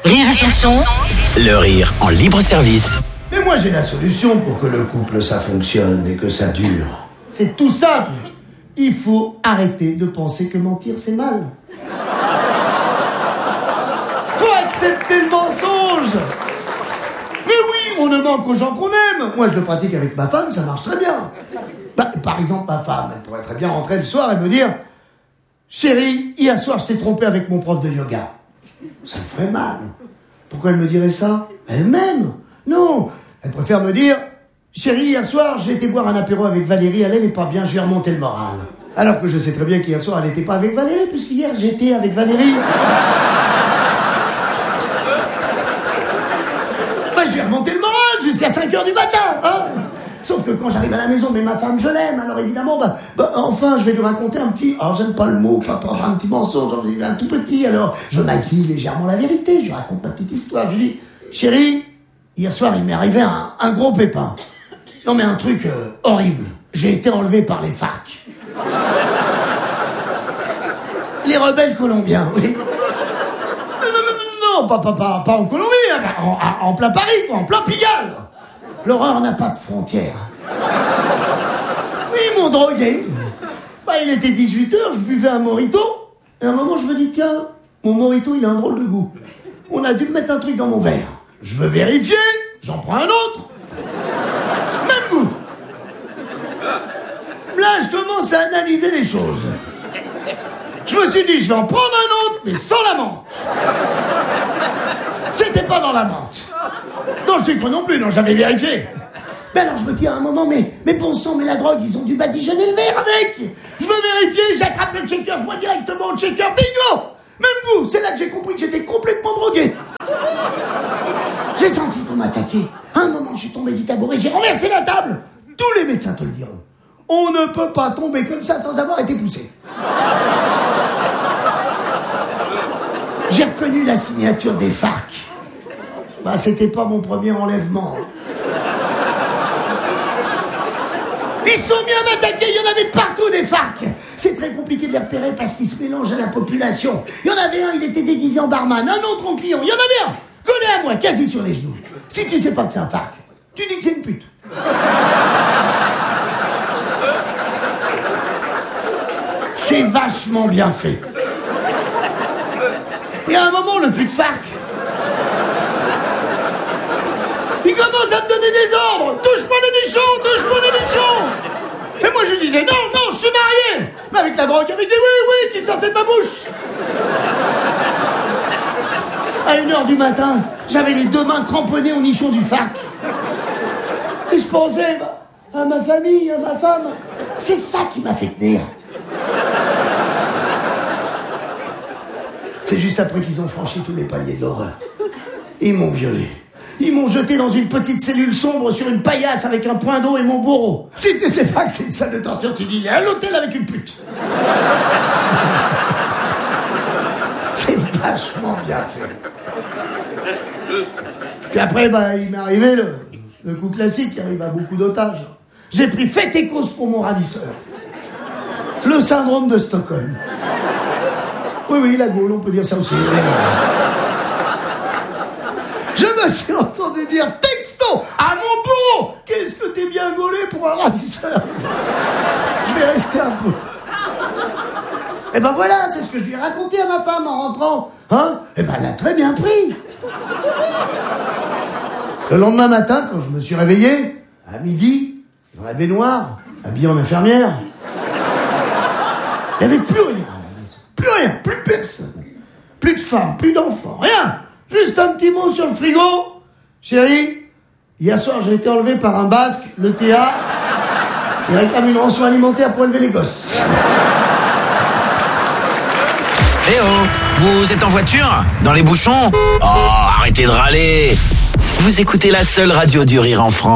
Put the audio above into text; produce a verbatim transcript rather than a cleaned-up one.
Rire et chanson. Le rire en libre service. Mais moi j'ai la solution pour que le couple ça fonctionne et que ça dure. C'est tout simple. Il faut arrêter de penser que mentir c'est mal. Faut accepter le mensonge. Mais oui, on ne ment qu'aux gens qu'on aime. Moi je le pratique avec ma femme, ça marche très bien. Bah, par exemple ma femme, elle pourrait très bien rentrer le soir et me dire: chérie, hier soir je t'ai trompé avec mon prof de yoga. Ça me ferait mal. Pourquoi elle me dirait ça? Elle m'aime. Non, elle préfère me dire: chérie, hier soir j'ai été boire un apéro avec Valérie, elle n'est pas bien, je lui ai remonté le moral. Alors que je sais très bien qu'hier soir elle n'était pas avec Valérie, puisqu'hier j'étais avec Valérie. Bah, je lui ai remonté le moral jusqu'à cinq heures du matin, hein. Sauf que quand j'arrive à la maison, mais ma femme, je l'aime, alors évidemment, bah, bah, enfin, je vais lui raconter un petit, alors j'aime pas le mot, papa, un petit mensonge, un tout petit, alors je maquille légèrement la vérité, je raconte ma petite histoire, je lui dis: chérie, hier soir, il m'est arrivé un, un gros pépin. Non mais un truc euh, horrible, j'ai été enlevé par les FARC. Les rebelles colombiens, oui. Non, non, non, non, pas, pas, pas, pas en Colombie, en, en, en plein Paris, quoi, en plein Pigalle. L'horreur n'a pas de frontières. Oui, ils m'ont drogué. Bah, il était dix-huit heures, je buvais un mojito. Et à un moment, je me dis: tiens, mon mojito, il a un drôle de goût. On a dû me mettre un truc dans mon verre. Je veux vérifier, j'en prends un autre. Même goût. Là, je commence à analyser les choses. Je me suis dit: je vais en prendre un autre, mais sans la menthe. C'était pas dans la menthe. Dans le sucre non plus, non, j'avais vérifié. Mais alors je me dis à un moment, mais, mais bon sang, mais la drogue, ils ont dû badigeonner le verre avec. Je veux vérifier, j'attrape le checker, je vois directement le checker, bingo. Même goût, c'est là que j'ai compris que j'étais complètement drogué. J'ai senti qu'on m'attaquait. À un moment, je suis tombé du tabouret, j'ai renversé la table. Tous les médecins te le diront. On ne peut pas tomber comme ça sans avoir été poussé. J'ai reconnu la signature des FARC. Bah, c'était pas mon premier enlèvement. Ils sont mis à m'attaquer, il y en avait partout des FARC. C'est très compliqué de les repérer parce qu'ils se mélangent à la population. Il y en avait un, il était déguisé en barman, un autre en client. Il y en avait un, collé à moi, quasi sur les genoux. Si tu sais pas que c'est un FARC, tu dis que c'est une pute. C'est vachement bien fait. Et à un moment, le pute FARC, il commence à me donner des ordres. Touche-moi les nichons, touche-moi les nichons. Et moi je disais: non, non, je suis marié. Mais avec la drogue, avec des oui, oui qui sortaient de ma bouche. À une heure du matin, j'avais les deux mains cramponnées au nichon du FARC. Et je pensais à ma famille, à ma femme. C'est ça qui m'a fait tenir. C'est juste après qu'ils ont franchi tous les paliers de l'horreur. Ils m'ont violé. Ils m'ont jeté dans une petite cellule sombre sur une paillasse avec un point d'eau et mon bourreau. Si tu sais pas que c'est une salle de torture, tu dis: il est à l'hôtel avec une pute. C'est vachement bien fait. Puis après, bah, il m'est arrivé le, le coup classique qui arrive à beaucoup d'otages. J'ai pris fait et cause pour mon ravisseur. Le syndrome de Stockholm. Oui, oui, la Gaule, on peut dire ça aussi. Je me suis entendu dire texto à mon bourreau: qu'est-ce que t'es bien gaulé pour un ravisseur. Je vais rester un peu. Et ben voilà, c'est ce que je lui ai raconté à ma femme en rentrant. Hein? Et ben elle a très bien pris. Le lendemain matin, quand je me suis réveillé, à midi, dans la baignoire, habillé en infirmière, il n'y avait plus rien. Plus rien, plus personne. Plus de femmes, plus d'enfants, rien. Juste un petit mot sur le frigo. Chérie, hier soir j'ai été enlevé par un basque, le T A. Il réclame une rançon alimentaire pour élever les gosses. Eh oh, vous êtes en voiture? Dans les bouchons? Oh, arrêtez de râler. Vous écoutez la seule radio du rire en France.